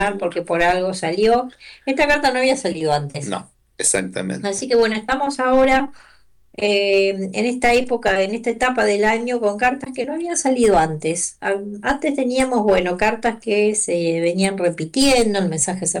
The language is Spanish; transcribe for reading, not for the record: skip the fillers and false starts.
porque por algo salió. Esta carta no había salido antes. No, exactamente. Así que bueno, estamos ahora en esta época, en esta etapa del año con cartas que no habían salido antes. Antes teníamos, bueno, cartas que se venían repitiendo, el mensaje se